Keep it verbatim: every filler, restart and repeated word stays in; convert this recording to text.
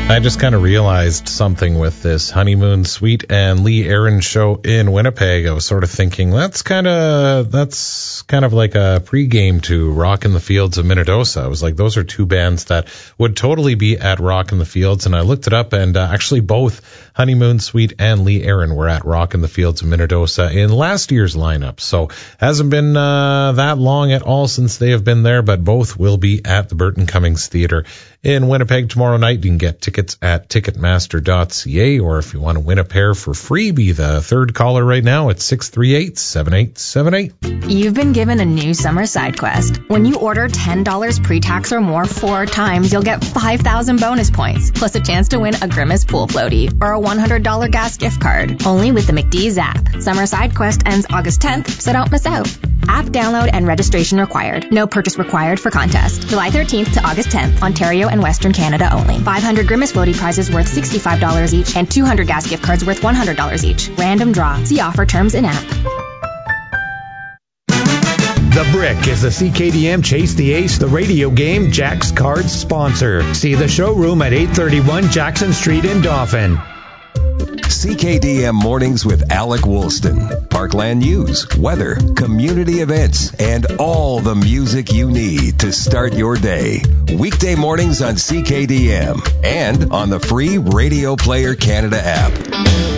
I just kind of realized something with this Honeymoon Suite and Lee Aaron show in Winnipeg. I was sort of thinking that's kind of that's kind of like a pregame to Rock in the Fields of Minnedosa. I was like, those are two bands that would totally be at Rock in the Fields, and I looked it up, and uh, actually both Honeymoon Suite and Lee Aaron were at Rock in the Fields of Minnedosa in last year's lineup. So hasn't been uh, that long at all since they have been there, but both will be at the Burton Cummings Theatre in Winnipeg tomorrow night. You can get tickets at ticketmaster dot c a, or if you want to win a pair for free, be the third caller right now at six three eight, seven eight seven eight. You've been given a new summer side quest. When you order ten dollars pre-tax or more four times, you'll get five thousand bonus points, plus a chance to win a Grimace pool floaty or a one hundred dollars gas gift card. Only with the McDee's app. Summer side quest ends August tenth, so don't miss out. App download and registration required. No purchase required for contest. July thirteenth to August tenth, Ontario and Western Canada only. five hundred Grimace floaty prizes worth sixty-five dollars each and two hundred gas gift cards worth one hundred dollars each. Random draw. See offer terms in app. The Brick is the C K D M Chase the Ace, the radio game, Jack's Cards sponsor. See the showroom at eight thirty-one Jackson Street in Dauphin. C K D M Mornings with Alec Woolston. Parkland news, weather, community events, and all the music you need to start your day. Weekday mornings on C K D M and on the free Radio Player Canada app.